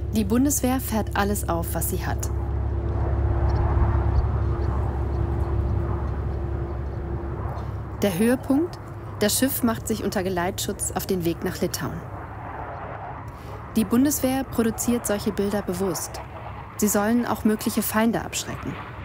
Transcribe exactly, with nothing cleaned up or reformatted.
Die Bundeswehr fährt alles auf, was sie hat. Der Höhepunkt: Das Schiff macht sich unter Geleitschutz auf den Weg nach Litauen. Die Bundeswehr produziert solche Bilder bewusst. Sie sollen auch mögliche Feinde abschrecken.